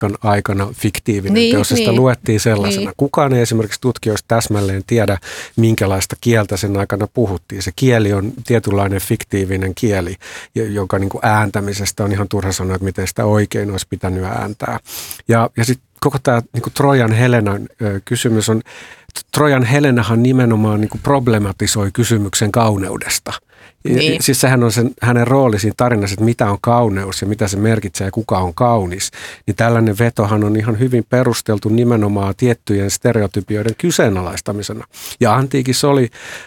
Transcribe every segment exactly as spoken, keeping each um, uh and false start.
matkan aikana fiktiivinen niin, teos, sitä niin, luettiin sellaisena. Niin. Kukaan ei esimerkiksi tutkijoista täsmälleen tiedä, minkälaista kieltä sen aikana puhuttiin. Se kieli on tietynlainen fiktiivinen kieli, jonka niin kuin ääntämisestä on ihan turha sanoa, että miten sitä oikein olisi pitänyt ääntää. Ja, ja sitten koko tämä niin kuin Trojan Helenan ö, kysymys on, Trojan Helenahan nimenomaan niin kuin problematisoi kysymyksen kauneudesta. Niin. Siis sehän on sen, hänen rooli siinä tarinassa, että mitä on kauneus ja mitä se merkitsee ja kuka on kaunis. Niin tällainen vetohan on ihan hyvin perusteltu nimenomaan tiettyjen stereotypioiden kyseenalaistamisena. Ja antiikissa oli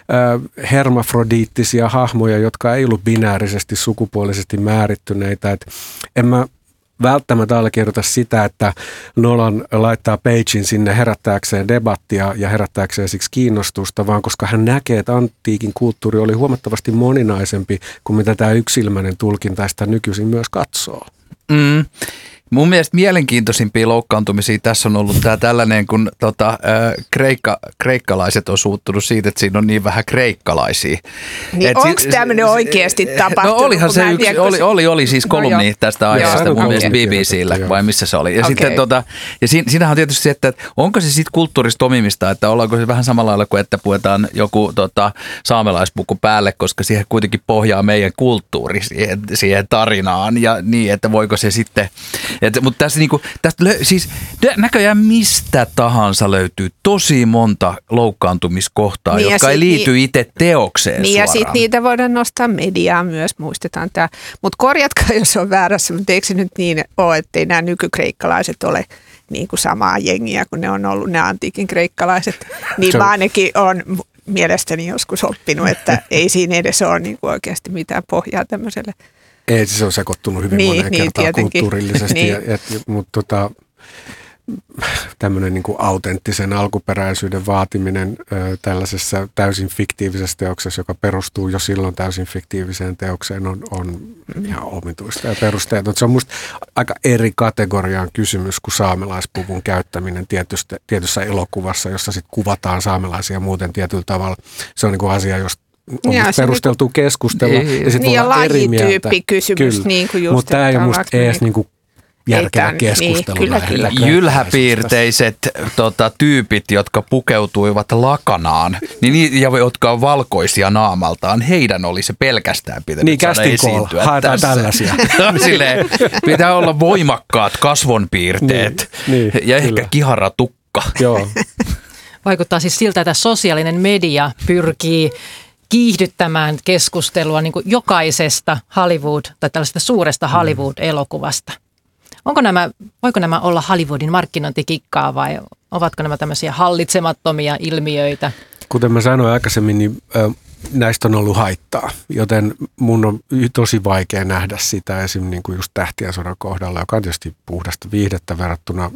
äh, hermafrodiittisia hahmoja, jotka ei ollut binäärisesti sukupuolisesti määrittyneitä. Et en mä välttämättä allekirjoita sitä, että Nolan laittaa Pagein sinne herättääkseen debattia ja herättääkseen siksi kiinnostusta, vaan koska hän näkee, että antiikin kulttuuri oli huomattavasti moninaisempi kuin mitä tämä yksilmäinen tulkinta sitä nykyisin myös katsoo. Mm. Mun mielestä mielenkiintoisimpia loukkaantumisia tässä on ollut tämä tällainen, kun tota, äh, kreikka, kreikkalaiset on suuttunut siitä, että siinä on niin vähän kreikkalaisia. Niin onko si- tämmöinen oikeasti tapahtunut? No olihan se yksi, oli, oli, oli siis kolumni no tästä aiheesta mun mielestä B B C:llä, vai missä se oli. Ja, okay. sitten, tota, ja siinä, siinähän on tietysti se, että onko se sitten kulttuurista omimista, että ollaanko se vähän samalla lailla kuin, että puetaan joku tota, saamelaispuku päälle, koska siihen kuitenkin pohjaa meidän kulttuuri siihen, siihen tarinaan ja niin, että voiko se sitten... Et, mutta tässä niinku, tästä lö, siis näköjään mistä tahansa löytyy tosi monta loukkaantumiskohtaa, niin jotka ei liity niin, itse teokseen niin suoraan. Ja sitten niitä voidaan nostaa mediaan myös, muistetaan tämä. Mutta korjatkaa, jos on väärässä, mutta eikö se nyt niin ole, ettei nämä nykykreikkalaiset ole niin kuin samaa jengiä, kun ne on ollut ne antiikin kreikkalaiset. Niin mä ainakin on mielestäni joskus oppinut, että ei siinä edes ole niin kuin oikeasti mitään pohjaa tämmöiselle. Ei, se on sekoittunut hyvin niin, moneen niin, kertaan tietenkin. Kulttuurillisesti, niin. ja, mutta tota, tämmöinen niin kuin autenttisen alkuperäisyyden vaatiminen ö, tällaisessa täysin fiktiivisessä teoksessa, joka perustuu jo silloin täysin fiktiiviseen teokseen, on, on ihan omituista ja perusteetonta. Se on musta aika eri kategoriaan kysymys kuin saamelaispuvun käyttäminen tietystä, tietyssä elokuvassa, jossa sitten kuvataan saamelaisia muuten tietyllä tavalla. Se on niin kuin asia, josta on ja, perusteltu niin keskustella. Ei, ja sitten niin voi olla eri mieltä. Kysymys, niin kuin just. Mutta tämä ei ole musta edes niin kuin järkevä keskustelu. Niin, kyllä, kyllä. Jylhäpiirteiset tota, tyypit, jotka pukeutuivat lakanaan, niin, ja jotka on valkoisia naamaltaan, heidän oli se pelkästään pitänyt niin, saada esiintyä. Haetaan tällaisia. Silleen, pitää olla voimakkaat kasvonpiirteet niin, niin, ja kyllä. Ehkä kihara tukka. Joo. Vaikuttaa siis siltä, että sosiaalinen media pyrkii kiihdyttämään keskustelua niin kuin jokaisesta Hollywood- tai tällaisesta suuresta Hollywood-elokuvasta. Onko nämä, voiko nämä olla Hollywoodin markkinointikikkaa vai ovatko nämä tämmöisiä hallitsemattomia ilmiöitä? Kuten mä sanoin aikaisemmin, niin äh, näistä on ollut haittaa, joten mun on tosi vaikea nähdä sitä esimerkiksi niin kuin just Tähtien sodan kohdalla, joka on tietysti puhdasta viihdettä verrattuna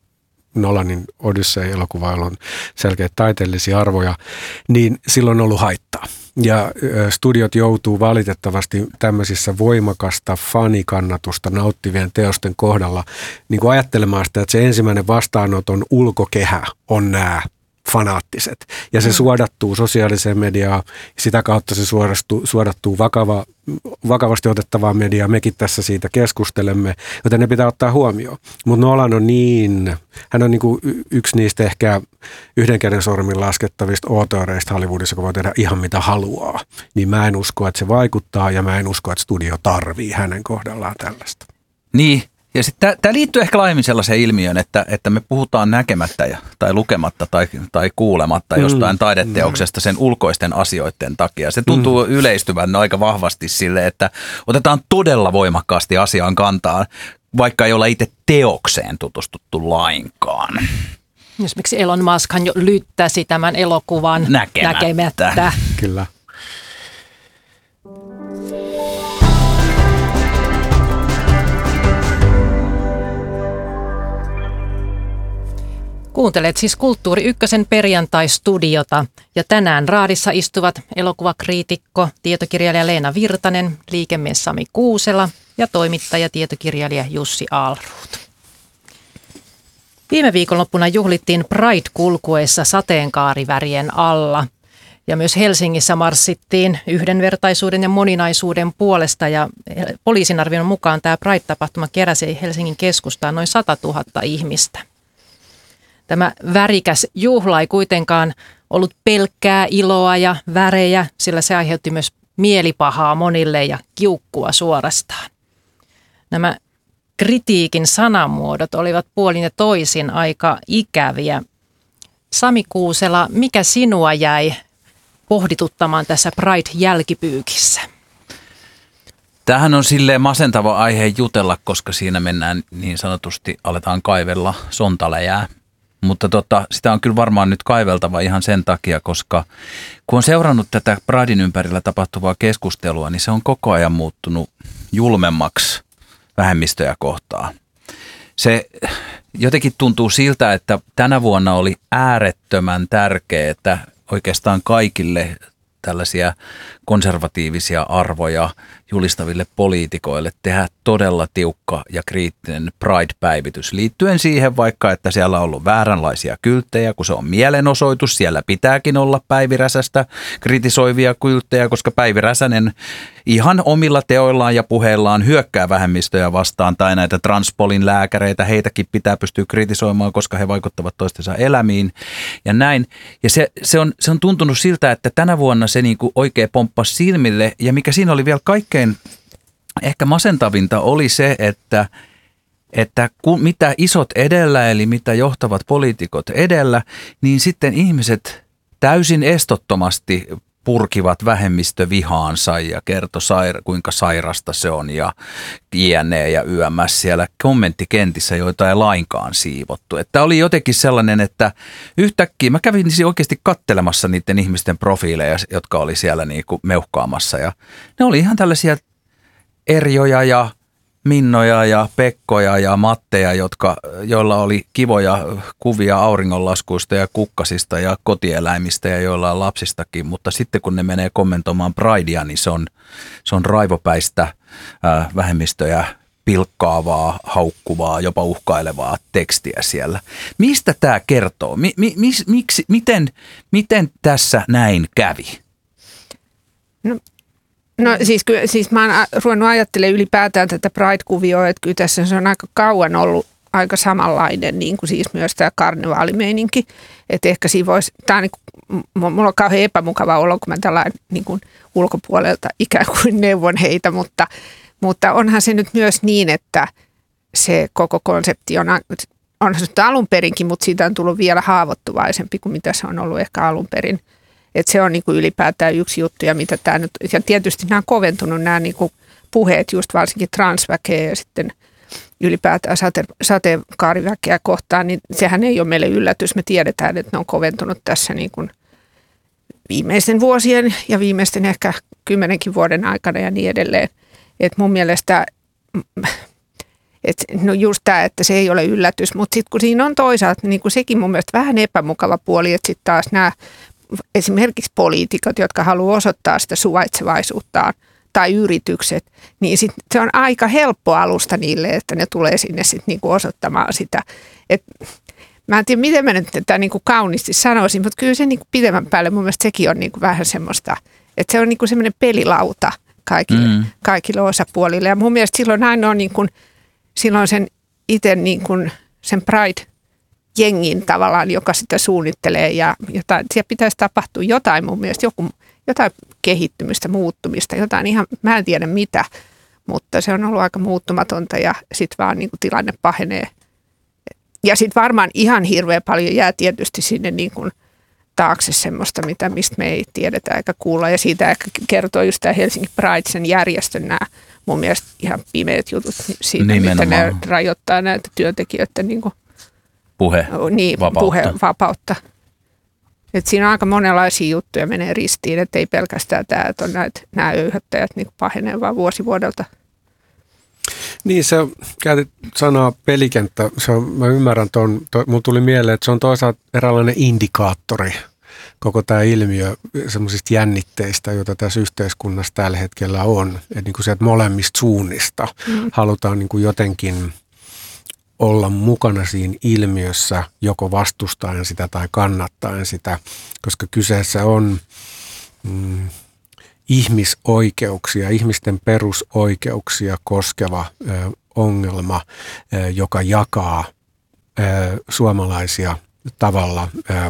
Nolanin Odyssey-elokuva, jolla on selkeitä taiteellisia arvoja, niin silloin on ollut haittaa. Ja studiot joutuu valitettavasti tämmöisissä voimakasta fanikannatusta nauttivien teosten kohdalla niin kuin ajattelemaan sitä, että se ensimmäinen vastaanoton ulkokehä on nämä fanaattiset. Ja se mm. suodattuu sosiaaliseen mediaan, sitä kautta se suodattuu, suodattuu vakava, vakavasti otettavaa mediaa. Mekin tässä siitä keskustelemme, joten ne pitää ottaa huomioon. Mutta Nolan on niin, hän on niin kuin yksi niistä ehkä yhden käden sormin laskettavista autoreista Hollywoodissa, joka voi tehdä ihan mitä haluaa. Niin mä en usko, että se vaikuttaa ja mä en usko, että studio tarvii hänen kohdallaan tällaista. Niin. Ja sitten tämä liittyy ehkä laajemmin sellaiseen ilmiöön, että, että me puhutaan näkemättä ja, tai lukematta tai, tai kuulematta jostain mm. taideteoksesta sen ulkoisten asioiden takia. Se tuntuu mm. yleistyvän aika vahvasti sille, että otetaan todella voimakkaasti asiaan kantaan, vaikka ei olla itse teokseen tutustuttu lainkaan. Esimerkiksi Elon Muskhan jo lyttäsi tämän elokuvan näkemättä. näkemättä. Kyllä. Kuuntelet siis Kulttuuri Ykkösen perjantai-studiota ja tänään raadissa istuvat elokuvakriitikko, tietokirjailija Leena Virtanen, liikemies Sami Kuusela ja toimittaja, tietokirjailija Jussi Ahlroth. Viime viikonloppuna juhlittiin Pride-kulkueessa sateenkaarivärien alla Ja myös Helsingissä marssittiin yhdenvertaisuuden ja moninaisuuden puolesta ja poliisin arvion mukaan tämä Pride-tapahtuma keräsi Helsingin keskustaan noin sata tuhatta ihmistä. Tämä värikäs juhla ei kuitenkaan ollut pelkkää iloa ja värejä, sillä se aiheutti myös mielipahaa monille ja kiukkua suorastaan. Nämä kritiikin sanamuodot olivat puolin ja toisin aika ikäviä. Sami Kuusela, mikä sinua jäi pohdituttamaan tässä Pride-jälkipyykissä? Tämähän on silleen masentava aihe jutella, koska siinä mennään niin sanotusti, aletaan kaivella sontaläjää. Mutta tota, sitä on kyllä varmaan nyt kaiveltava ihan sen takia, koska kun on seurannut tätä Pridein ympärillä tapahtuvaa keskustelua, niin se on koko ajan muuttunut julmemmaksi vähemmistöjä kohtaan. Se jotenkin tuntuu siltä, että tänä vuonna oli äärettömän tärkeää, että oikeastaan kaikille tällaisia konservatiivisia arvoja julistaville poliitikoille tehdä todella tiukka ja kriittinen Pride-päivitys liittyen siihen vaikka, että siellä on ollut vääränlaisia kylttejä, kun se on mielenosoitus, siellä pitääkin olla Päivi Räsästä kritisoivia kylttejä, koska Päivi Räsänen ihan omilla teoillaan ja puheillaan hyökkää vähemmistöjä vastaan tai näitä transpolin lääkäreitä, heitäkin pitää pystyä kritisoimaan, koska he vaikuttavat toistensa elämiin ja näin. Ja se, se, on, se on tuntunut siltä, että tänä vuonna se niin kuin oikein pomppasi silmille ja mikä siinä oli vielä kaikkein ehkä masentavinta oli se, että, että kun, mitä isot edellä eli mitä johtavat poliitikot edellä, niin sitten ihmiset täysin estottomasti purkivat vähemmistövihaansa ja kertoi saira- kuinka sairasta se on ja jne ja yms siellä kommenttikentissä, joita ei lainkaan siivottu. Että oli jotenkin sellainen, että yhtäkkiä mä kävin oikeasti kattelemassa niiden ihmisten profiileja, jotka oli siellä niin kuin meuhkaamassa ja ne oli ihan tällaisia Erjoja ja Minnoja ja Pekkoja ja Matteja, jotka, joilla oli kivoja kuvia auringonlaskuista ja kukkasista ja kotieläimistä ja joilla on lapsistakin, mutta sitten kun ne menee kommentoimaan Pridea, niin se on, se on raivopäistä ää, vähemmistöjä pilkkaavaa, haukkuvaa, jopa uhkailevaa tekstiä siellä. Mistä tämä kertoo? Mi, mi, mis, miksi, miten, miten tässä näin kävi? No. No siis, siis mä oon ruvennut ajattelemaan ylipäätään tätä Pride-kuvioa, että kyllä tässä se on aika kauan ollut aika samanlainen, niin kuin siis myös tämä karnevaalimeininki. Että ehkä siinä voisi, tämä on niin kuin, mulla on kauhean epämukava olo, kun mä tällainen niin kuin ulkopuolelta ikään kuin neuvon heitä, mutta, mutta onhan se nyt myös niin, että se koko konsepti on, on se alun perinkin, mutta siitä on tullut vielä haavoittuvaisempi kuin mitä se on ollut ehkä alun perin. Että se on niin kuin ylipäätään yksi juttu ja mitä tämä nyt, ja tietysti nämä on koventunut nämä niin kuin puheet just varsinkin transväkeä ja sitten ylipäätään sate, sateenkaariväkeä kohtaan, niin sehän ei ole meille yllätys. Me tiedetään, että ne on koventunut tässä niin kuin viimeisten vuosien ja viimeisten ehkä kymmenenkin vuoden aikana ja niin edelleen. Että mun mielestä, että no just tämä, että se ei ole yllätys, mutta sitten kun siinä on toisaalta niin kuin sekin mun mielestä vähän epämukava puoli, että sitten taas nämä esimerkiksi poliitikot, jotka haluaa osoittaa sitä suvaitsevaisuuttaan tai yritykset, niin sit se on aika helppo alusta niille, että ne tulee sinne sit niinku osoittamaan sitä. Et mä en tiedä, miten mä nyt tätä niinku kauniisti sanoisin, mutta kyllä se niinku pidemmän päälle mun mielestä sekin on niinku vähän semmoista, että se on niinku semmoinen pelilauta kaikille, mm. kaikille osapuolille. Ja mun mielestä silloin aina on niinku, silloin sen itse niinku, sen Pride jengin tavallaan, joka sitä suunnittelee ja jotain, siellä pitäisi tapahtua jotain mun mielestä, joku, jotain kehittymistä, muuttumista, jotain ihan, mä en tiedä mitä, mutta se on ollut aika muuttumatonta ja sitten vaan niin kuin tilanne pahenee. Ja sitten varmaan ihan hirveän paljon jää tietysti sinne niin kuin taakse semmoista, mitä, mistä me ei tiedetä eikä kuulla ja siitä ehkä kertoo just tämä Helsingin Pride, sen järjestön nämä mun mielestä ihan pimeät jutut siitä, nimenomaan, miten ne rajoittaa näitä työntekijöiden niin kuin Puhe, niin, vapautta. puhevapautta. Et siinä on aika monenlaisia juttuja menee ristiin, että ei pelkästään tämä, että on näitä, nämä öyhöttäjät niin pahenee vaan vuosi vuodelta. Niin, se käytit sanaa pelikenttä. Se on, mä ymmärrän tuon, to, mun tuli mieleen, että se on toisaalta eräänlainen indikaattori, koko tämä ilmiö semmoisista jännitteistä, joita tässä yhteiskunnassa tällä hetkellä on. Että niin kuin sieltä molemmista suunnista mm. halutaan niin kuin jotenkin olla mukana siinä ilmiössä, joko vastustaen sitä tai kannattaen sitä, koska kyseessä on mm, ihmisoikeuksia, ihmisten perusoikeuksia koskeva ö, ongelma, ö, joka jakaa ö, suomalaisia tavalla, ö,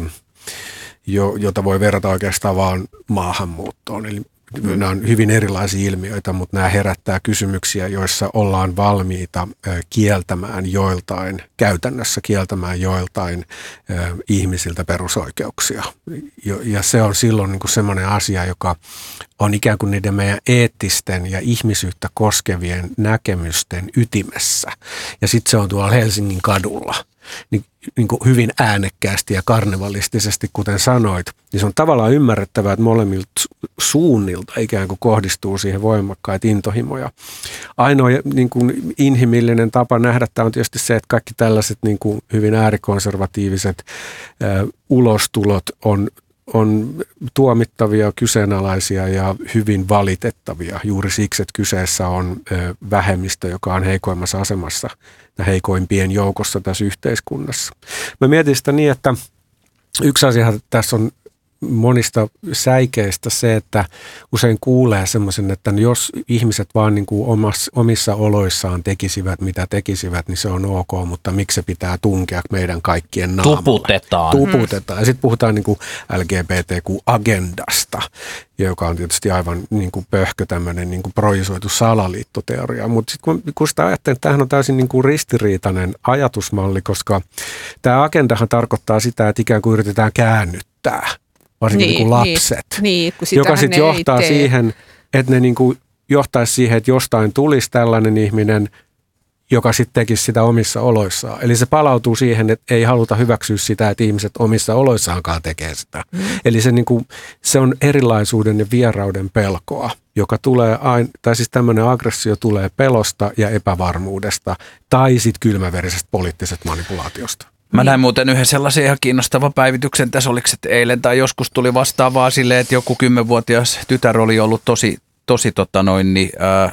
jo, jota voi verrata oikeastaan vaan maahanmuuttoon. Eli nämä on hyvin erilaisia ilmiöitä, mutta nämä herättää kysymyksiä, joissa ollaan valmiita kieltämään joiltain, käytännössä kieltämään joiltain ihmisiltä perusoikeuksia. Ja se on silloin niin kuin semmoinen asia, joka on ikään kuin niiden meidän eettisten ja ihmisyyttä koskevien näkemysten ytimessä. Ja sitten se on tuolla Helsingin kadulla. Niin, niin kuin hyvin äänekkäästi ja karnevalistisesti, kuten sanoit, niin se on tavallaan ymmärrettävää, että molemmilta suunnilta ikään kuin kohdistuu siihen voimakkaita intohimoja. Ainoa niin kuin inhimillinen tapa nähdä tämä on tietysti se, että kaikki tällaiset niin kuin hyvin äärikonservatiiviset ä, ulostulot on on tuomittavia, kyseenalaisia ja hyvin valitettavia juuri siksi, että kyseessä on vähemmistö, joka on heikoimmassa asemassa ja heikoimpien joukossa tässä yhteiskunnassa. Mä mietin sitä niin, että yksi asia tässä on monista säikeistä se, että usein kuulee semmoisen, että jos ihmiset vaan niin kuin omassa, omissa oloissaan tekisivät, mitä tekisivät, niin se on ok, mutta miksi se pitää tunkea meidän kaikkien naamalla? Tuputetaan. Tuputetaan. Ja sitten puhutaan niin kuin L G B T Q-agendasta, joka on tietysti aivan niin kuin pöhkö tämmöinen niin kuin projisoitu salaliittoteoria. Mutta sitten kun, kun sitä ajattelee, että tämähän on täysin niin kuin ristiriitainen ajatusmalli, koska tämä agendahan tarkoittaa sitä, että ikään kuin yritetään käännyttää varsinkin niin, niin kuin lapset, niin, kun joka sitten johtaa siihen, että ne niin kuin johtaisi siihen, että jostain tulisi tällainen ihminen, joka sitten tekisi sitä omissa oloissaan. Eli se palautuu siihen, että ei haluta hyväksyä sitä, että ihmiset omissa oloissaankaan tekee sitä. Mm. Eli se, niin kuin, se on erilaisuuden ja vierauden pelkoa, joka tulee aina, tai siis tämmöinen aggressio tulee pelosta ja epävarmuudesta, tai sitten kylmäverisestä poliittisesta manipulaatiosta. Mä näin muuten yhden sellaisen ihan kiinnostavan päivityksen. Tässä oliko se eilen tai joskus tuli vastaavaa silleen, että joku kymmenvuotias tytär oli ollut tosi, tosi tota noin, niin, äh,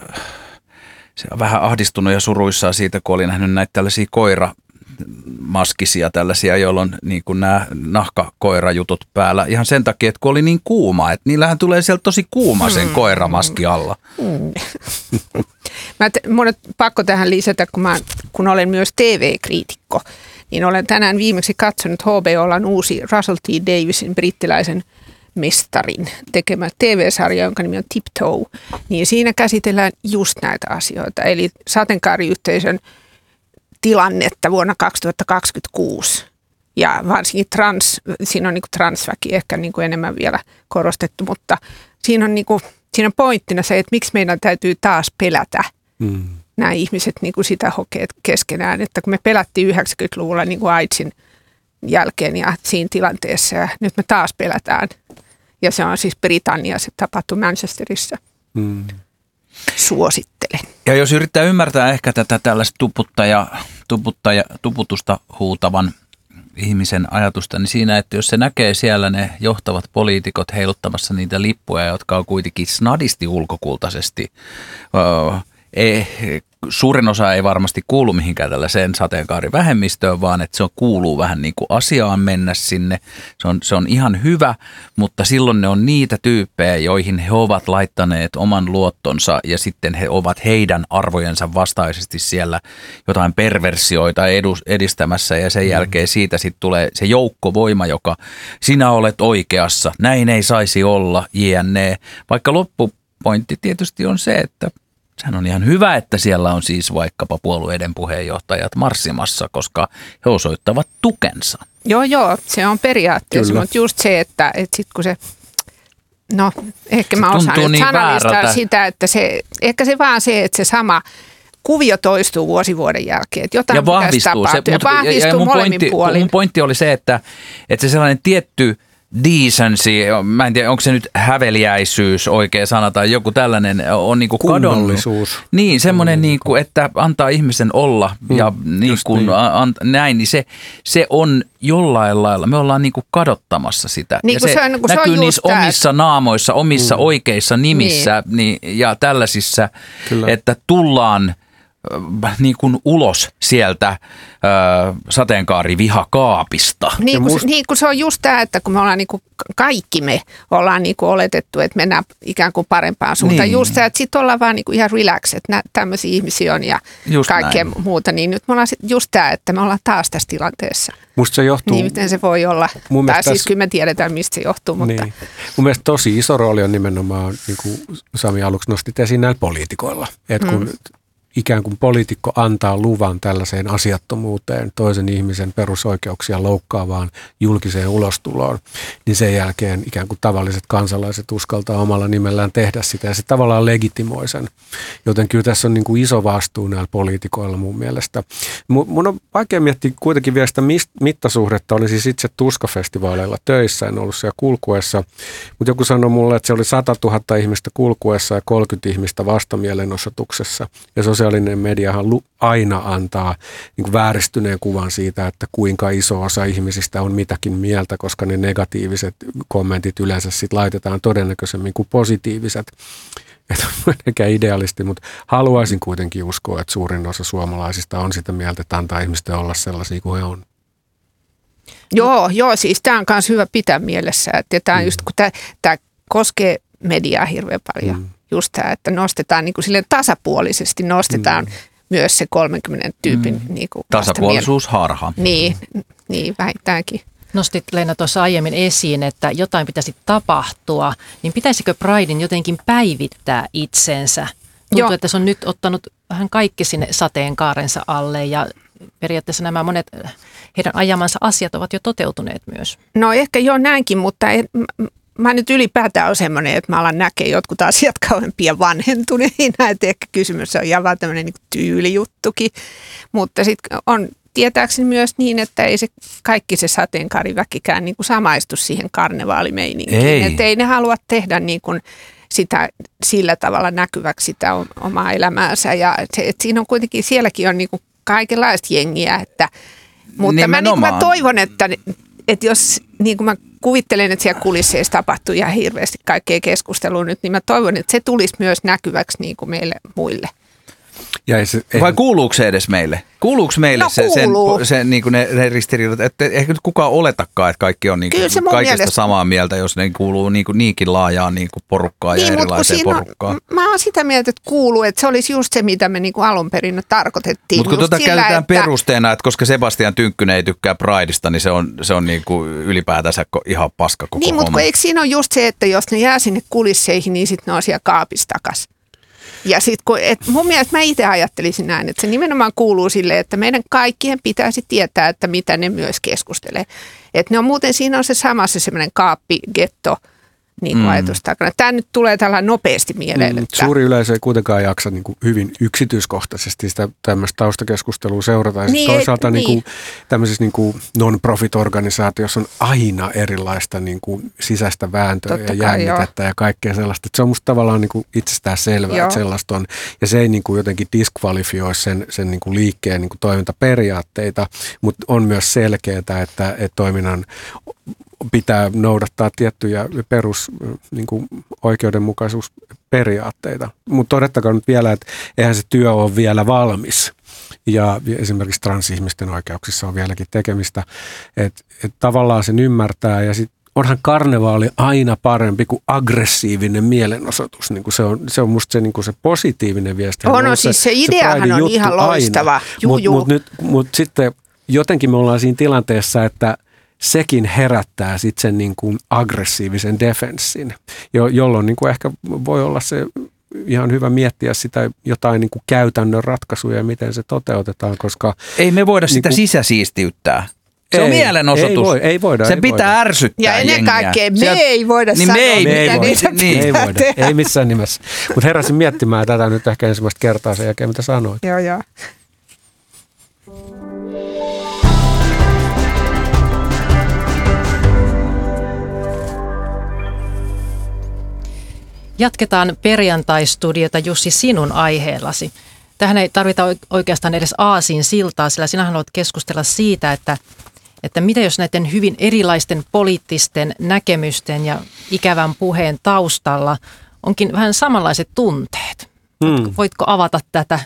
se on vähän ahdistunut ja suruissaan siitä, kun oli nähnyt näitä tällaisia koiramaskisia tällaisia, joilla on niin kuin nämä nahkakoirajutut päällä. Ihan sen takia, että kun oli niin kuuma, että niillähän tulee sieltä tosi kuuma sen mm. koiramaski alla. Mm. Mä te, mun on pakko tähän lisätä, kun, mä, kun olen myös T V-kriitikko. Niin olen tänään viimeksi katsonut H B O:n uusi Russell T Davisin brittiläisen mestarin tekemä T V-sarja, jonka nimi on Tiptoe. Niin siinä käsitellään just näitä asioita, eli sateenkaariyhteisön tilannetta vuonna kaksituhattakaksikymmentäkuusi. Ja varsinkin trans, siinä on niin kuin transväki ehkä niin kuin enemmän vielä korostettu, mutta siinä on, niin kuin, siinä on pointtina se, että miksi meidän täytyy taas pelätä. Mm. Nämä ihmiset niin kuin sitä hokee keskenään, että kun me pelättiin yhdeksänkymmentäluvulla niin kuin AIDSin jälkeen ja siinä tilanteessa ja nyt me taas pelätään. Ja se on siis Britanniassa, se tapahtui Manchesterissa. Mm. Suosittelen. Ja jos yrittää ymmärtää ehkä tätä tällaista tuputtaja, tuputtaja, tuputusta huutavan ihmisen ajatusta, niin siinä, että jos se näkee siellä ne johtavat poliitikot heiluttamassa niitä lippuja, jotka on kuitenkin snadisti ulkokultaisesti, öö, ei, suurin osa ei varmasti kuulu mihinkään tällaiseen sateenkaarivähemmistöön, vaan että se on, kuuluu vähän niin kuin asiaan mennä sinne. Se on, se on ihan hyvä, mutta silloin ne on niitä tyyppejä, joihin he ovat laittaneet oman luottonsa ja sitten he ovat heidän arvojensa vastaisesti siellä jotain perversioita edistämässä ja sen jälkeen siitä sitten tulee se joukkovoima, joka sinä olet oikeassa, näin ei saisi olla, jne. Vaikka loppupointti tietysti on se, että sehän on ihan hyvä, että siellä on siis vaikkapa puolueiden puheenjohtajat marssimassa, koska he osoittavat tukensa. Joo, joo, se on periaatteessa, mutta just se, että, että sitten kun se, no ehkä mä osaan nyt niin sanallistaa sitä, että se, ehkä se vaan se, että se sama kuvio toistuu vuosi vuoden jälkeen, että jotain ja vahvistuu, se, ja mutta, vahvistuu ja mun molemmin pointti, puolin. Mun pointti oli se, että, että se sellainen tietty decency, mä en tiedä, onko se nyt häveliäisyys oikea sana tai joku tällainen on niin kuin kadonnut. Niin, semmoinen, niin kuin, että antaa ihmisen olla ja mm, niin kuin, niin. An, näin, niin se, se on jollain lailla, me ollaan niin kuin kadottamassa sitä. Niin ja se, se on, näkyy se niissä tämä. omissa naamoissa, omissa mm. oikeissa nimissä niin. Niin, ja tällaisissa, Kyllä. että tullaan niin kuin ulos sieltä äh, sateenkaarivihakaapista. Niin kuin, must... niin kuin se on just tämä, että kun me ollaan niin kuin, kaikki me ollaan niin kuin oletettu, että mennään ikään kuin parempaan suuntaan. Niin. Just tämä, että sitten ollaan vaan niin kuin ihan relax, että tämmöisiä ihmisiä on ja just kaikkea näin. Muuta. Niin nyt me ollaan just tämä, että me ollaan taas tässä tilanteessa. Musta se johtuu... Niin miten se voi olla. Tai siis tässä... kyllä me tiedetään, mistä se johtuu. Mutta... Niin. Mun mielestä tosi iso rooli on nimenomaan, niin kuin Sami aluksi nostit esiin näillä poliitikoilla. Että kun mm. ikään kuin poliitikko antaa luvan tällaiseen asiattomuuteen, toisen ihmisen perusoikeuksia loukkaavaan julkiseen ulostuloon, niin sen jälkeen ikään kuin tavalliset kansalaiset uskaltaa omalla nimellään tehdä sitä ja se tavallaan legitimoi sen. Joten kyllä tässä on niin kuin iso vastuu näillä poliitikoilla mun mielestä. Mun on vaikea miettiä kuitenkin vielä sitä mittasuhdetta. Olin siis itse Tuska-festivaaleilla töissä, en ollut siellä Kulkuessa, mutta joku sanoi mulle, että se oli sata tuhatta ihmistä Kulkuessa ja kolmekymmentä ihmistä vastamielenosoituksessa. Ja sosiaalinen mediahan aina antaa niin kuin vääristyneen kuvan siitä, että kuinka iso osa ihmisistä on mitäkin mieltä, koska ne negatiiviset kommentit yleensä sit laitetaan todennäköisemmin kuin positiiviset. Että on ehkä idealisti, mutta haluaisin kuitenkin uskoa, että suurin osa suomalaisista on sitä mieltä, että antaa ihmisten olla sellaisia kuin he on. Joo, joo, siis tämä on myös hyvä pitää mielessä, että tämä mm. just kun tämä koskee mediaa hirveän paljon. Mm. Just tämä, että nostetaan niin kuin silleen tasapuolisesti, nostetaan mm. myös se kolmenkymmenen tyypin mm. niin kuin tasapuolisuusharha. Niin, niin, vähintäänkin. Nostit Leena tuossa aiemmin esiin, että jotain pitäisi tapahtua, niin pitäisikö Pridein jotenkin päivittää itsensä? Tuntuu, Joo. että se on nyt ottanut vähän kaikki sinne sateenkaarensa alle ja periaatteessa nämä monet heidän ajamansa asiat ovat jo toteutuneet myös. No ehkä jo näinkin, mutta en, mä nyt ylipäätään on semmoinen, että mä alan näkee jotkut asiat kauempia vanhentuneina, että ehkä kysymys on ihan vaan tämmöinen niin tyylijuttukin, mutta sitten on tietääkseni myös niin, että ei se kaikki se sateenkaariväkikään niin kuin samaistu siihen karnevaalimeininkiin, ei. Että ei ne halua tehdä niin kuin sitä sillä tavalla näkyväksi sitä omaa elämäänsä ja se, että siinä on kuitenkin, sielläkin on niin kuin kaikenlaista jengiä, että, mutta mä, niin mä toivon, että, että jos niin kuin mä kuvittelen, että siellä kulisseissa tapahtuu ihan hirveästi kaikkea keskustelua nyt, niin mä toivon, että se tulisi myös näkyväksi niin kuin meille muille. Ja se, Vai ei, kuuluuko se edes meille? Kuuluuko meille no, se, kuuluu. sen, sen, niin kuin ne, ne ristiriidat? Että ehkä nyt kukaan oletakaan, että kaikki on niin kuin kaikesta mielestä samaa mieltä, jos ne kuuluu niin kuin niinkin laajaan niin kuin porukkaan niin, ja erilaiseen porukkaan. On, mä oon sitä mieltä, että kuuluu, että se olisi just se, mitä me niin kuin alun perin tarkoitettiin. Mutta kun tuota sillä, käytetään että perusteena, että koska Sebastian Tynkkynen ei tykkää Prideista, niin se on, se on niin kuin ylipäätänsä ihan paska koko niin, homma. Niin, mutta eikö siinä ole just se, että jos ne jää sinne kulisseihin, niin sitten ne on siellä kaapissa takaisin. Ja sitten kun, et mun mielestä mä itse ajattelisin näin, että se nimenomaan kuuluu sille, että meidän kaikkien pitäisi tietää, että mitä ne myös keskustelee. Että ne on muuten, siinä on se sama se semmoinen kaappi, getto, niin kuin mm. ajatus takana. Tämä nyt tulee tällä nopeasti mieleen. Mm, että suuri yleisö ei kuitenkaan jaksa niin kuin hyvin yksityiskohtaisesti sitä tämmöistä taustakeskustelua seurata. Ja niin, toisaalta niin. Niin kuin, tämmöisessä niin kuin non-profit-organisaatiossa on aina erilaista niin kuin sisäistä vääntöä Totta ja jännitettä ja kaikkea sellaista. Että se on musta tavallaan niin kuin itsestään selvää, joo. että sellaista on. Ja se ei niin kuin jotenkin diskvalifioi sen, sen niin kuin liikkeen niin kuin toimintaperiaatteita, mutta on myös selkeää, että, että toiminnan pitää noudattaa tiettyjä perus niin kuin oikeudenmukaisuusperiaatteita. Mutta todettakaa nyt vielä, että eihän se työ ole vielä valmis. Ja esimerkiksi transihmisten oikeuksissa on vieläkin tekemistä. Että et tavallaan sen ymmärtää ja sitten onhan karnevaali aina parempi kuin aggressiivinen mielenosoitus. Niin kuin se, on, se on musta se, niin kuin se positiivinen viesti. On, no, siis se ideahan on ihan loistava. Mutta mut mut sitten jotenkin me ollaan siinä tilanteessa, että sekin herättää sitten sen niin kuin aggressiivisen defenssin, jo, jolloin niin kuin ehkä voi olla se ihan hyvä miettiä sitä jotain niin kuin käytännön ratkaisuja, miten se toteutetaan, koska ei me voida niin sitä kuin sisäsiistiuttää. Se ei, on mielenosoitus. Ei, voi, ei voida. Se ei pitää voida. ärsyttää ja ennen jengiä. kaikkea me Sieltä, ei voida niin sanoa, me ei, mitä me ei niitä niin. Ei voida, tehdä. ei missään nimessä. Mutta heräsin miettimään tätä nyt ehkä ensimmäistä kertaa sen jälkeen, mitä sanoit. Joo, joo. Jatketaan perjantaistudiota, Jussi, sinun aiheellasi. Tähän ei tarvita oikeastaan edes aasin siltaa, sillä sinä haluat keskustella siitä, että, että mitä jos näiden hyvin erilaisten poliittisten näkemysten ja ikävän puheen taustalla onkin vähän samanlaiset tunteet. Hmm. Voitko avata tätä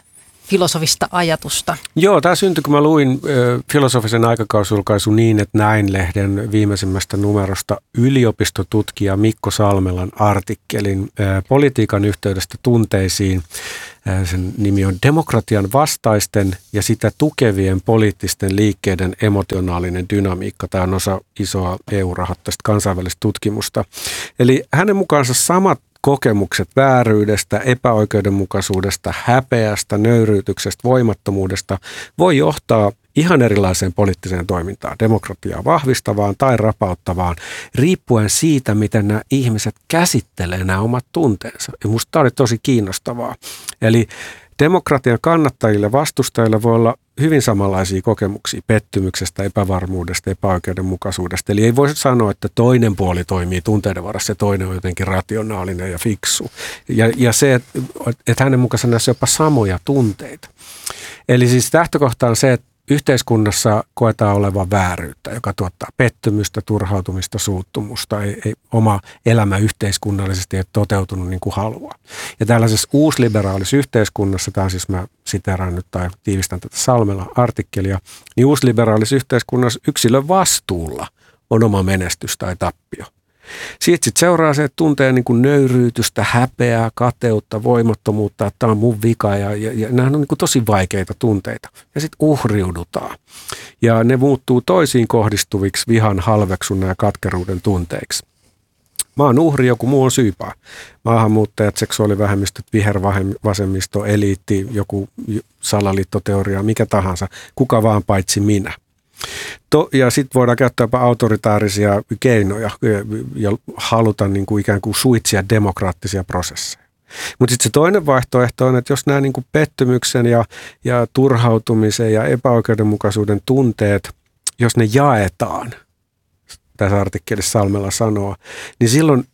filosofista ajatusta? Joo, tämä syntyi, kun mä luin ö, filosofisen aikakausulkaisun Niin, että näin -lehden viimeisimmästä numerosta yliopistotutkija Mikko Salmelan artikkelin ö, politiikan yhteydestä tunteisiin. Ö, sen nimi on Demokratian vastaisten ja sitä tukevien poliittisten liikkeiden emotionaalinen dynamiikka. Tämä on osa isoa E U-rahoitteista kansainvälistä tutkimusta. Eli hänen mukaansa samat kokemukset vääryydestä, epäoikeudenmukaisuudesta, häpeästä, nöyryytyksestä, voimattomuudesta voi johtaa ihan erilaiseen poliittiseen toimintaan, demokratiaa vahvistavaan tai rapauttavaan, riippuen siitä, miten nämä ihmiset käsittelee nämä omat tunteensa. Ja musta tämä oli tosi kiinnostavaa. Eli demokratian kannattajille, vastustajille voi olla hyvin samanlaisia kokemuksia pettymyksestä, epävarmuudesta, epäoikeudenmukaisuudesta. Eli ei voi sanoa, että toinen puoli toimii tunteiden varassa ja toinen on jotenkin rationaalinen ja fiksu. Ja, ja se, että, että hänen mukaansa näissä on jopa samoja tunteita. Eli siis lähtökohta on se, että yhteiskunnassa koetaan olevan vääryyttä, joka tuottaa pettymystä, turhautumista, suuttumusta. Ei, ei, oma elämä yhteiskunnallisesti ei ole toteutunut niin kuin haluaa. Ja tällaisessa uusliberaalissa yhteiskunnassa, tämä siis mä siteeraan nyt tai tiivistän tätä Salmelan artikkelia, niin uusliberaalissa yhteiskunnassa yksilön vastuulla on oma menestys tai tappio. Siitä sitten seuraa se, että tuntee niin kuin nöyryytystä, häpeää, kateutta, voimattomuutta, että tämä on mun vika ja, ja, ja nämä on niin kuin tosi vaikeita tunteita. Ja sitten uhriudutaan ja ne muuttuu toisiin kohdistuviksi vihan, halveksunnan ja katkeruuden tunteiksi. Mä oon uhri, joku muu on syypää. Maahanmuuttajat, seksuaalivähemmistöt, vihervasemmisto, eliitti, joku salaliittoteoria, mikä tahansa, kuka vaan paitsi minä. To, ja sitten voidaan käyttää jopa autoritaarisia keinoja ja haluta niin kuin ikään kuin suitsia demokraattisia prosesseja. Mutta sitten se toinen vaihtoehto on, että jos nämä niin kuin pettymyksen ja, ja turhautumisen ja epäoikeudenmukaisuuden tunteet, jos ne jaetaan, tässä artikkelissa Salmela sanoo, niin silloin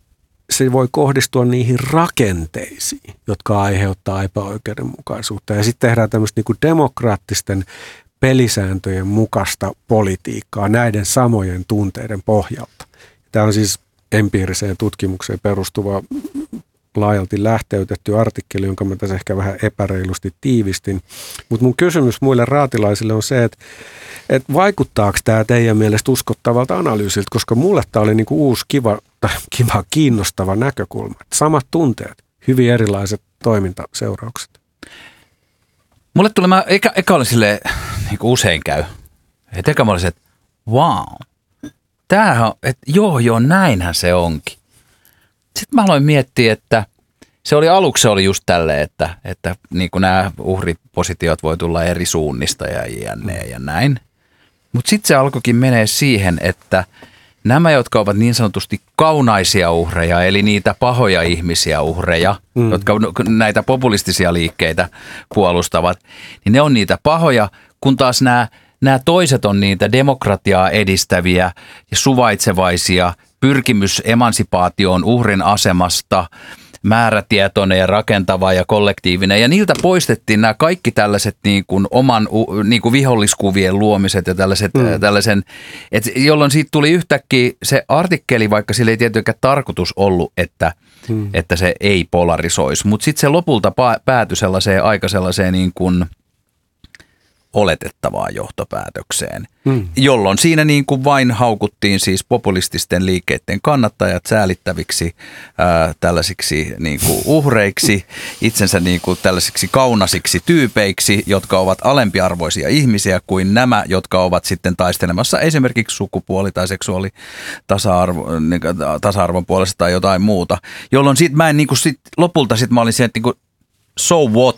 se voi kohdistua niihin rakenteisiin, jotka aiheuttaa epäoikeudenmukaisuutta. Ja sitten tehdään tämmöistä niin kuin demokraattisten pelisääntöjen mukaista politiikkaa näiden samojen tunteiden pohjalta. Tämä on siis empiiriseen tutkimukseen perustuva laajalti lähteytetty artikkeli, jonka mä tässä ehkä vähän epäreilusti tiivistin. Mutta mun kysymys muille raatilaisille on se, että, että vaikuttaako tämä teidän mielestä uskottavalta analyysiltä, koska mulle tämä oli niinku uusi, kiva, kiva, kiinnostava näkökulma. Että samat tunteet, hyvin erilaiset toimintaseuraukset. Mulle tuli, mä eka, eka oli silleen, niin kuin usein käy, että eka mä olisin, että wow, tämähän on, että joo joo, näinhän se onkin. Sitten mä aloin miettiä, että se oli aluksi se oli just tälleen, että, että niin kuin nämä uhripositiot voi tulla eri suunnista ja jne ja näin. Mutta sitten se alkoikin menee siihen, että nämä, jotka ovat niin sanotusti kaunaisia uhreja, eli niitä pahoja ihmisiä uhreja, mm. jotka näitä populistisia liikkeitä puolustavat, niin ne on niitä pahoja, kun taas nämä, nämä toiset on niitä demokratiaa edistäviä ja suvaitsevaisia, pyrkimys emansipaatioon uhrin asemasta, määrätietoinen ja rakentava ja kollektiivinen. Ja niiltä poistettiin nämä kaikki tällaiset niin kuin oman niin kuin viholliskuvien luomiset ja tällaiset, mm. tällaisen, et jolloin siitä tuli yhtäkkiä se artikkeli, vaikka sillä ei tietenkään tarkoitus ollut, että, mm. että se ei polarisoisi. Mutta sitten se lopulta päätyi sellaiseen aika sellaiseen niin kuin oletettavaan johtopäätökseen, mm. jolloin siinä niin kuin vain haukuttiin siis populististen liikkeiden kannattajat säälittäviksi ää, tällaisiksi niin kuin uhreiksi, itsensä niin kuin tällaisiksi kaunasiksi tyypeiksi, jotka ovat alempiarvoisia ihmisiä kuin nämä, jotka ovat sitten taistelemassa esimerkiksi sukupuoli- tai seksuaalitasa-arvo, niin, tasa-arvon puolesta tai jotain muuta, jolloin sit mä en niin kuin sit, lopulta sit mä olin se, että niin kuin, so what?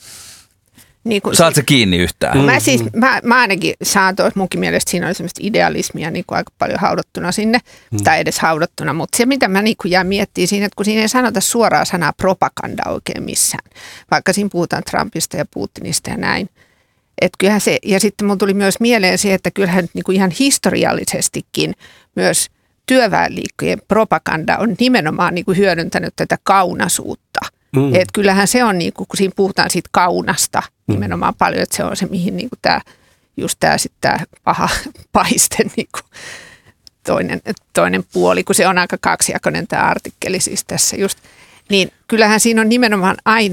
Niin kuin, saat se kiinni yhtään? Mä, siis, mä, mä ainakin saan tuossa, munkin mielestä siinä oli semmoista idealismia niin kuin aika paljon haudattuna sinne, mm. tai edes haudattuna, mutta se mitä mä niin kuin jään miettimään siinä, että kun siinä ei sanota suoraa sanaa propaganda oikein missään, vaikka siinä puhutaan Trumpista ja Putinista ja näin. Et kyllähän se, ja sitten mun tuli myös mieleen se, että kyllähän niin kuin ihan historiallisestikin myös työväenliikkojen propaganda on nimenomaan niin kuin hyödyntänyt tätä kaunasuutta. Mm. Et kyllähän se on, niin kuin, kun siinä puhutaan siitä kaunasta mm. nimenomaan paljon, että se on se, mihin niin kuin tämä, just tämä sitten tämä paha paiste, niin kuin toinen, toinen puoli, kun se on aika kaksijakoinen tämä artikkeli siis tässä just. Niin kyllähän siinä on nimenomaan aina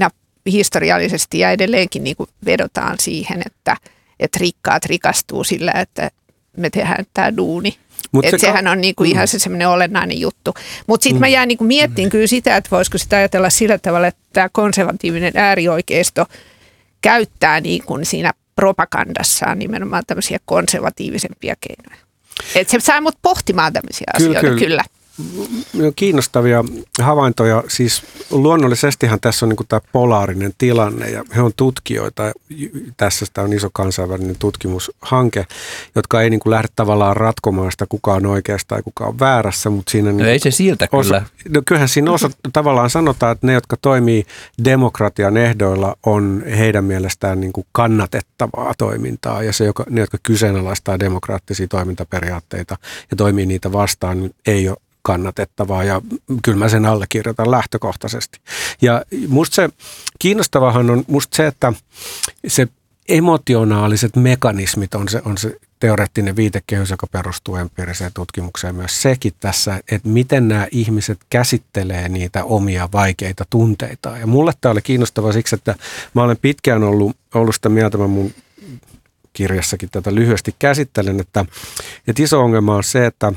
historiallisesti ja edelleenkin niin kuin vedotaan siihen, että, että rikkaat rikastuu sillä, että me tehdään tämä duuni. Että se sehän on niinku mm. ihan se semmoinen olennainen juttu. Mutta sitten mm. mä jään niinku miettimään kyllä sitä, että voisiko sitä ajatella sillä tavalla, että tämä konservatiivinen äärioikeisto käyttää niinku siinä propagandassaan nimenomaan tämmöisiä konservatiivisempia keinoja. Että se saa mut pohtimaan tämmöisiä kyllä, asioita, kyllä. kyllä. Kiinnostavia havaintoja. Siis luonnollisestihan tässä on niin kuin tämä polaarinen tilanne ja he on tutkijoita. Tässä tämä on iso kansainvälinen tutkimushanke, jotka ei niin kuin lähde tavallaan ratkomaan sitä, kuka on oikeassa tai kuka on väärässä. Mutta siinä no niin ei se siltä osa, kyllä. No kyllähän siinä osa, tavallaan sanotaan, että ne, jotka toimii demokratian ehdoilla, on heidän mielestään niin kuin kannatettavaa toimintaa. Ja se, joka, ne, jotka kyseenalaistaa demokraattisia toimintaperiaatteita ja toimii niitä vastaan, niin ei ole kannatettavaa ja kyllä mä sen allekirjoitan lähtökohtaisesti. Ja musta se kiinnostavahan on musta se, että se emotionaaliset mekanismit on se, on se teoreettinen viitekehys, joka perustuu empiiriseen tutkimukseen myös sekin tässä, että miten nämä ihmiset käsittelee niitä omia vaikeita tunteita. Ja mulle tämä oli kiinnostavaa siksi, että mä olen pitkään ollut, ollut sitä mieltä, mä mun kirjassakin tätä lyhyesti käsittelen, että, että iso ongelma on se, että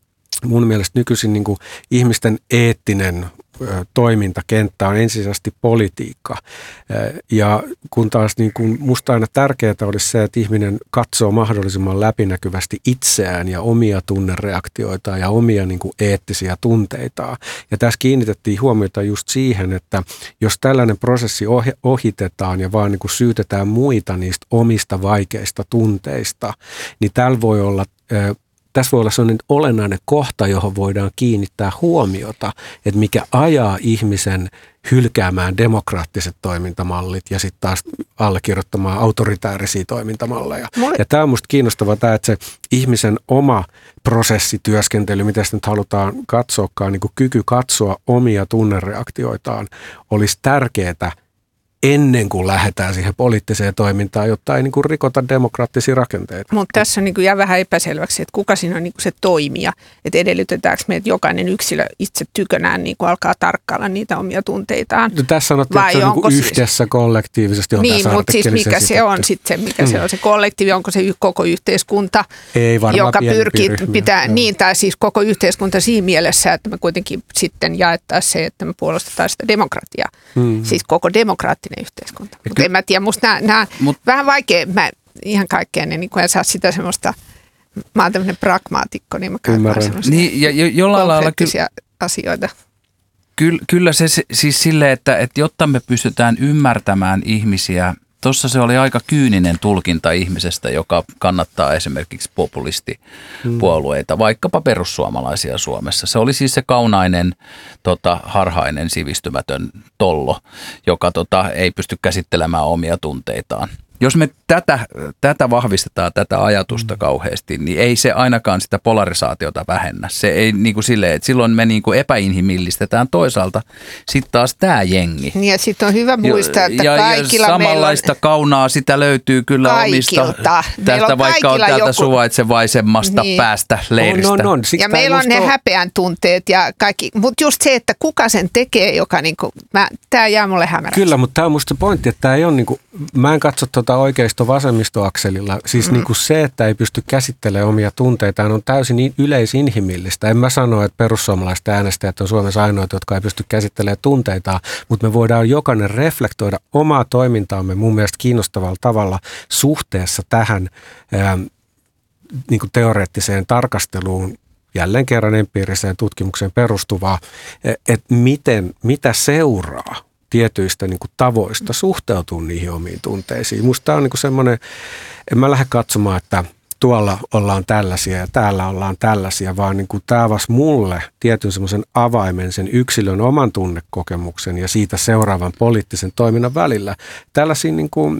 mun mielestä nykyisin niin kuin ihmisten eettinen ö, toimintakenttä on ensisijaisesti politiikka. Ö, ja kun taas niin kuin musta aina tärkeää olisi se, että ihminen katsoo mahdollisimman läpinäkyvästi itseään ja omia tunnereaktioitaan ja omia niin kuin eettisiä tunteitaan. Ja tässä kiinnitettiin huomiota just siihen, että jos tällainen prosessi ohi- ohitetaan ja vaan niin kuin syytetään muita niistä omista vaikeista tunteista, niin tällä voi olla ö, Tässä voi olla sellainen olennainen kohta, johon voidaan kiinnittää huomiota, että mikä ajaa ihmisen hylkäämään demokraattiset toimintamallit ja sitten taas allekirjoittamaan autoritäärisiä toimintamalleja. Moi. Ja tämä on musta kiinnostavaa, tämä, että se ihmisen oma prosessityöskentely, mitä sitä nyt halutaan katsoakaan, niin kuin kyky katsoa omia tunnereaktioitaan, olisi tärkeää ennen kuin lähdetään siihen poliittiseen toimintaan, jotta ei niin kuin rikota demokraattisia rakenteita. Mutta tässä on niin kuin jää vähän epäselväksi, että kuka siinä on niin kuin se toimija. Että edellytetäänkö me, että jokainen yksilö itse tykönään niin kuin alkaa tarkkailla niitä omia tunteitaan. No, tässä sanottiin, että se on niin siis yhdessä kollektiivisesti. Niin, mutta siis mikä se on sitten se, mikä mm. se on se kollektiivi, onko se koko yhteiskunta, ei joka pyrkii pitää, no. niin, tai siis koko yhteiskunta siinä mielessä, että me kuitenkin sitten jaettaisiin se, että me puolustetaan sitä demokratiaa. Mm. Siis koko demokraattinen yhteiskunta. Mutta en mä tiedä, musta nämä, nämä Mut, vähän vaikea, mä ihan kaikkea, niin kun en saa sitä semmoista, mä oon tämmöinen pragmaatikko, niin mä käytän semmoisia niin, ja jo, jollain konkreettisia lailla asioita. Kyllä, kyllä se siis silleen, että, että jotta me pystytään ymmärtämään ihmisiä, tuossa se oli aika kyyninen tulkinta ihmisestä, joka kannattaa esimerkiksi populistipuolueita, hmm. vaikkapa perussuomalaisia Suomessa. Se oli siis se kaunainen, tota, harhainen, sivistymätön tollo, joka tota, ei pysty käsittelemään omia tunteitaan. Jos me tätä, tätä vahvistetaan, tätä ajatusta kauheasti, niin ei se ainakaan sitä polarisaatiota vähennä. Se ei niin kuin silleen, että silloin me niin kuin epäinhimillistetään toisaalta sitten taas tämä jengi. Niin ja sitten on hyvä muistaa, että ja, kaikilla ja samanlaista on kaunaa sitä löytyy kyllä kaikilta. omista, tästä vaikka on täältä joku suvaitsevaisemmasta niin. päästä leiristä. On, on, on. Ja meillä on ne on häpeän tunteet ja kaikki, mutta just se, että kuka sen tekee, joka niinku, tämä jää mulle hämäräksi. Kyllä, mutta tämä on musta se pointti, että tämä ei ole niinku, mä en katso tuota oikeisto-vasemmistoakselilla. Siis mm. niin kuin se, että ei pysty käsittelemään omia tunteitaan, on täysin yleisinhimillistä. En mä sano, että perussuomalaiset äänestäjät on Suomessa ainoat, jotka ei pysty käsittelemään tunteitaan, mutta me voidaan jokainen reflektoida omaa toimintaamme mun mielestä kiinnostavalla tavalla suhteessa tähän ää, niin kuin teoreettiseen tarkasteluun, jälleen kerran empiiriseen tutkimukseen perustuvaa, että miten, mitä seuraa tietyistä niin kuin tavoista suhteutuu niihin omiin tunteisiin. Musta tämä on niin kuin semmoinen, en mä lähde katsomaan, että tuolla ollaan tällaisia ja täällä ollaan tällaisia, vaan niin kuin tämä avasi mulle tietyn semmoisen avaimen sen yksilön oman tunnekokemuksen ja siitä seuraavan poliittisen toiminnan välillä. Tällaisia niin kuin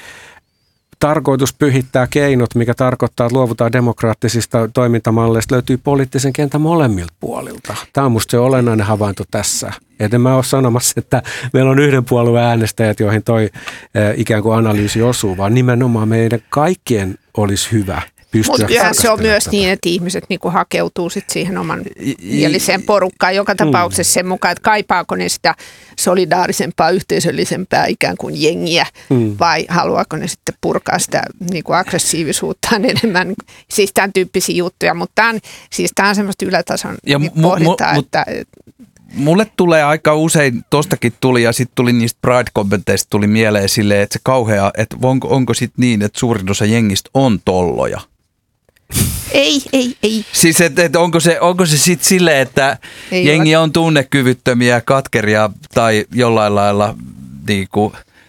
tarkoitus pyhittää keinot, mikä tarkoittaa, että luovutaan demokraattisista toimintamalleista, löytyy poliittisen kentän molemmilta puolilta. Tämä on musta se olennainen havainto tässä. Et en mä ole sanomassa, että meillä on yhden puolueen äänestäjät, joihin toi eh, ikään kuin analyysi osuu, vaan nimenomaan meidän kaikkien olisi hyvä pystyä. Mutta se on myös niin, että ihmiset niinku hakeutuu sit siihen oman mieliseen porukkaan joka tapauksessa sen mukaan, että kaipaako ne sitä solidaarisempaa, yhteisöllisempää ikään kuin jengiä mm. vai haluaako ne sitten purkaa sitä niinku aggressiivisuuttaan enemmän. Siis tämän tyyppisiä juttuja, mutta tämä on, siis on semmoista ylätason ja niinku mu- pohdintaa, mu- että mulle tulee aika usein, tostakin tuli ja sitten tuli niistä Pride-kommenteista tuli mieleen silleen, että se kauhea, että onko, onko sitten niin, että suurin osa jengistä on tolloja? Ei, ei, ei. Siis että et onko se, onko se sitten silleen, että ei jengi ole. On tunnekyvyttömiä, katkeria tai jollain lailla niinku,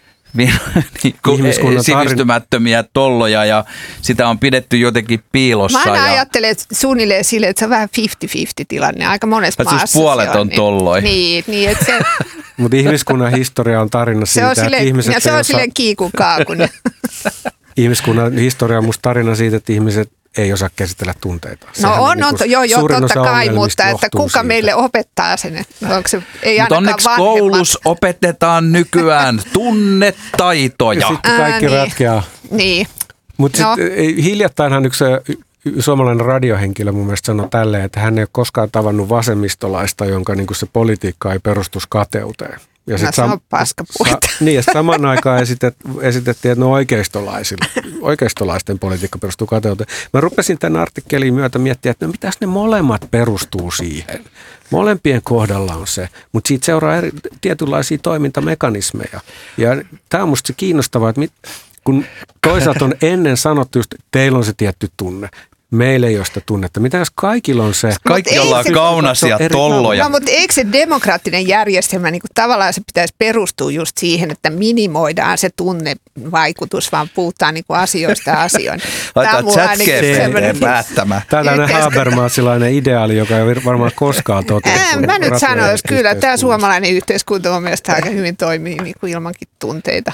niinku sivistymättömiä tolloja ja sitä on pidetty jotenkin piilossa. Mä aina ja ajattelen että suunnilleen silleen, että se on vähän viisikymmentä tilanne aika monessa maassa. Siis puolet on, on niin, tolloja. Niin, niin että se... Mutta ihmiskunnan historia on tarina siitä, että silleen, ihmiset... Ja se on silleen kiikun kaakun. Ihmiskunnan historia on musta tarina siitä, että ihmiset ei osaa käsitellä tunteita. No on, on, niin joo, joo, totta kai, mutta että kuka siitä. Meille opettaa sen? Onko se, ei mutta onneksi vanhemmat. Koulussa opetetaan nykyään tunnetaitoja. Ja sitten kaikki Ää, ratkeaa. Niin. Mutta no. sitten hiljattainhan yksi suomalainen radiohenkilö mun mielestä sanoi tälleen, että hän ei ole koskaan tavannut vasemmistolaista, jonka niin kuin se politiikka ei perustus kateuteen. Ja no se on paskapuhetta. Sa- niin, ja samaan aikaan esitet, esitettiin, että no oikeistolaisilla, oikeistolaisten politiikka perustuu kateuteen. Mä rupesin tämän artikkelin myötä miettiä, että no mitäs ne molemmat perustuu siihen. Molempien kohdalla on se, mutta siitä seuraa eri, tietynlaisia toimintamekanismeja. Ja tämä on musta se kiinnostavaa, että mit, kun toisaalta on ennen sanottu just, että teillä on se tietty tunne. Meillä ei ole sitä tunnetta. Mitä jos kaikilla on se? Kaikki ollaan kaunasia tolloja. No, mutta eikö se demokraattinen järjestelmä, niin kuin tavallaan se pitäisi perustua just siihen, että minimoidaan se tunnevaikutus, vaan puhutaan niin kuin asioista ja asioista. Laitetaan chat-G P T päättämään. Tämä on tämmöinen habermasilainen ideaali, joka ei varmaan koskaan toteutunut. Mä nyt sanoisin, kyllä tämä suomalainen yhteiskunta on mielestäni aika hyvin toimii niin kuin ilmankin tunteita.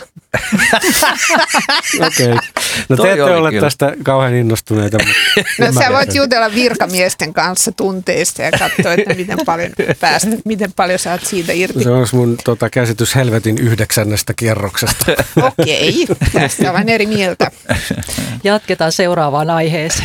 Okei. Okay. No te ette ole kyllä tästä kauhean innostuneita. No sä voit jutella virkamiesten kanssa tunteista ja katsoa, että miten paljon päästä, miten paljon saat siitä irti. Se on mun tota, käsitys helvetin yhdeksännestä kierroksesta. Okei, tästä olen eri mieltä. Jatketaan seuraavaan aiheeseen.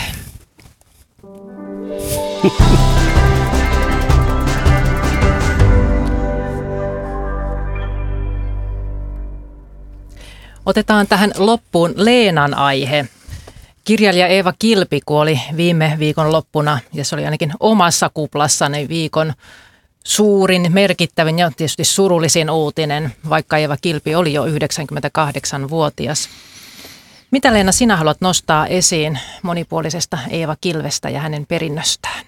Otetaan tähän loppuun Leenan aihe. Kirjailija Eeva Kilpi kuoli viime viikon loppuna ja se oli ainakin omassa kuplassani viikon suurin, merkittävin ja tietysti surullisin uutinen, vaikka Eeva Kilpi oli jo yhdeksänkymmentäkahdeksanvuotias. Mitä Leena sinä haluat nostaa esiin monipuolisesta Eeva Kilvestä ja hänen perinnöstään?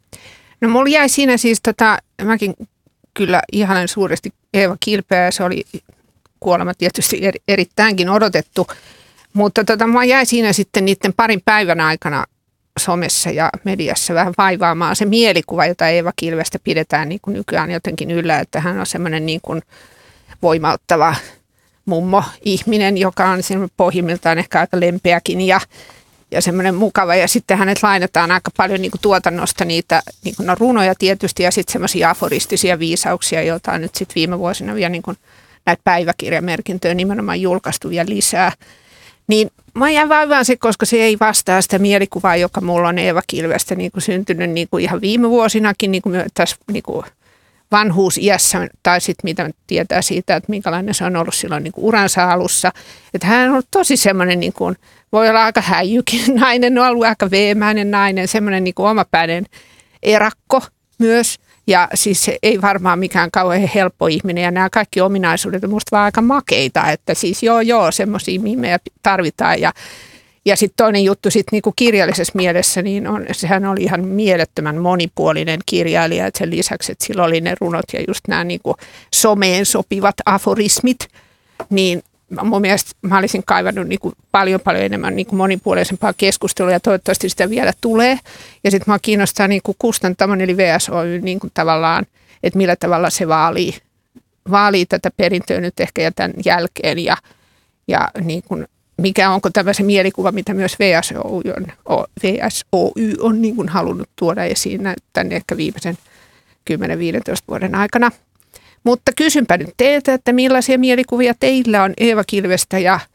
No mulla jäi siinä siis, tota, mäkin kyllä ihanen suuresti Eeva Kilpeä ja se oli kuolema tietysti eri, erittäinkin odotettu. Mutta tota, mä jäin siinä sitten niiden parin päivän aikana somessa ja mediassa vähän vaivaamaan se mielikuva, jota Eeva Kilvestä pidetään niin kuin nykyään jotenkin yllä, että hän on semmoinen niin kuin voimauttava mummo-ihminen, joka on pohjimmiltaan ehkä aika lempeäkin ja, ja semmoinen mukava. Ja sitten hänet lainataan aika paljon niin kuin tuotannosta niitä niin kuin no, runoja tietysti ja sitten semmoisia aforistisia viisauksia, joita on nyt sitten viime vuosina vielä niin kuin näitä päiväkirjamerkintöjä nimenomaan julkaistu vielä lisää. Niin mä jään vaivaan se, koska se ei vastaa sitä mielikuvaa, joka mulla on Eeva Kilvestä niin kuin syntynyt niin kuin ihan viime vuosinakin niin kuin tässä niin kuin vanhuusiässä tai sitten mitä tietää siitä, että minkälainen se on ollut silloin niin kuin uransa alussa. Että hän on ollut tosi semmoinen, niin kuin, voi olla aika häijykin nainen, on ollut aika veemäinen nainen, semmoinen niin kuin omapäinen erakko myös. Ja siis se ei varmaan mikään kauhean helppo ihminen ja nämä kaikki ominaisuudet on musta vaan aika makeita, että siis joo joo, semmoisia mihin me tarvitaan. Ja, ja sitten toinen juttu sitten niinku kirjallisessa mielessä, niin on, sehän oli ihan mielettömän monipuolinen kirjailija, että sen lisäksi, että sillä oli ne runot ja just nämä niinku someen sopivat aforismit, niin mun mielestä mä olisin kaivannut niin kuin paljon paljon enemmän niin kuin monipuolisempaa keskustelua ja toivottavasti sitä vielä tulee. Ja sitten mä kiinnostaa niin kuin kustantamon eli V S O Y niin kuin tavallaan, että millä tavalla se vaalii, vaalii tätä perintöä nyt ehkä ja tämän jälkeen ja, ja niin kuin, mikä onko tämä se mielikuva, mitä myös V S O Y on, V S O Y on niin kuin halunnut tuoda esiin tänne ehkä viimeisen kymmenen viisitoista vuoden aikana. Mutta kysynpä nyt teiltä, että millaisia mielikuvia teillä on Eeva Kilvestä ja,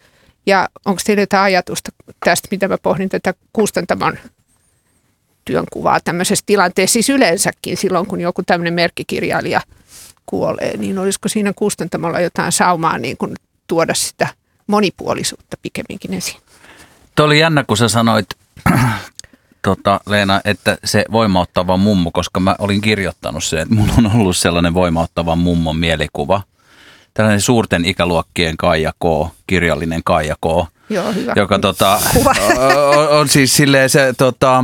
Ja onko teillä jotain ajatusta tästä, mitä mä pohdin tätä kustantamon työnkuvaa tämmöisessä tilanteessa, siis yleensäkin silloin, kun joku tämmöinen merkkikirjailija kuolee, niin olisiko siinä kustantamolla jotain saumaa niin kuin tuoda sitä monipuolisuutta pikemminkin esiin? Tuo oli jännä, kun sä sanoit, tota, Leena, että se voimauttava mummo, koska mä olin kirjoittanut sen, että mulla on ollut sellainen voimauttava mummon mielikuva. Tällainen suurten ikäluokkien Kaija K, kirjallinen Kaija K, Joo, hyvä. joka tota, on, on siis silleen se... Tota,